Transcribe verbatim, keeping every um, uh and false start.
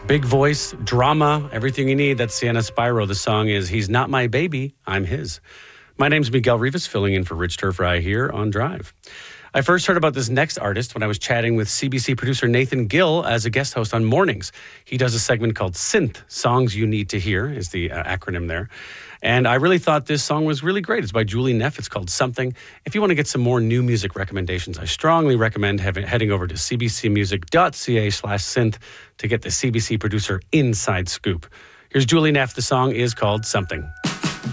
Big voice, drama, everything you need. That's Sienna Spyro. The song is He's Not My Baby, I'm His. My name's Miguel Rivas, filling in for Rich Turfry here on Drive. I first heard about this next artist when I was chatting with C B C producer Nathan Gill as a guest host on Mornings. He does a segment called Synth, Songs You Need to Hear, is the uh, acronym there. And I really thought this song was really great. It's by Julie Neff. It's called Something. If you want to get some more new music recommendations, I strongly recommend having, heading over to cbcmusic.ca slash synth to get the C B C producer inside scoop. Here's Julie Neff. The song is called Something.